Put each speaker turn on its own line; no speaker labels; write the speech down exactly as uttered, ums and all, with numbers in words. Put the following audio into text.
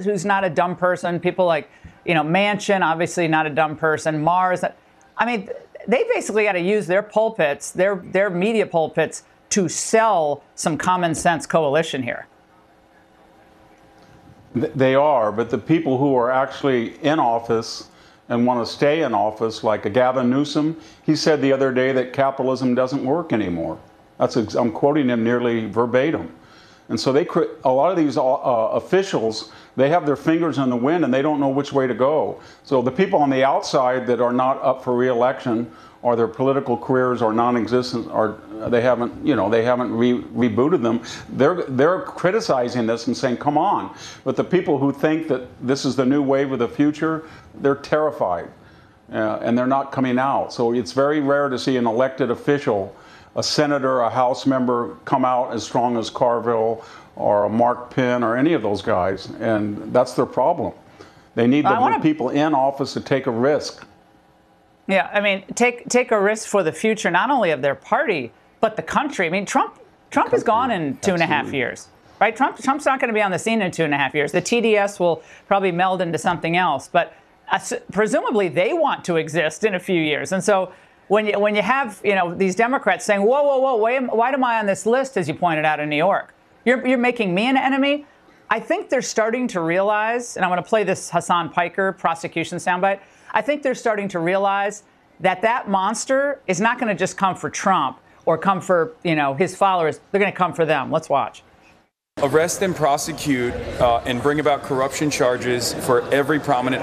who's not a dumb person, people like, you know, Manchin, obviously not a dumb person, Mars. I mean, they basically got to use their pulpits, their their media pulpits, to sell some common sense coalition here.
They are, but the people who are actually in office and want to stay in office, like a Gavin Newsom, he said the other day that capitalism doesn't work anymore. That's ex- I'm quoting him nearly verbatim. And so they, a lot of these uh, officials, they have their fingers in the wind and they don't know which way to go. So the people on the outside that are not up for re-election, or their political careers are non-existent, or they haven't, you know, they haven't re- rebooted them, they're they're criticizing this and saying, "Come on!" But the people who think that this is the new wave of the future, they're terrified, uh, and they're not coming out. So it's very rare to see an elected official, a senator, a House member, come out as strong as Carville or a Mark Penn or any of those guys, and that's their problem. They need the
wanna...
people in office to take a risk.
Yeah, I mean, take take a risk for the future, not only of their party, but the country. I mean, Trump Trump is gone in two and a half years, right? Trump Trump's not going to be on the scene in two and a half years. The T D S will probably meld into something else, but uh, presumably they want to exist in a few years. And so when you when you have, you know, these Democrats saying, "Whoa, whoa, whoa, why am, why am I on this list?" as you pointed out in New York, you're you're making me an enemy. I think they're starting to realize, and I'm going to play this Hassan Piker prosecution soundbite. I think they're starting to realize that that monster is not going to just come for Trump or come for, you know, his followers. They're going to come for them. Let's watch.
Arrest and prosecute uh, and bring about corruption charges for every prominent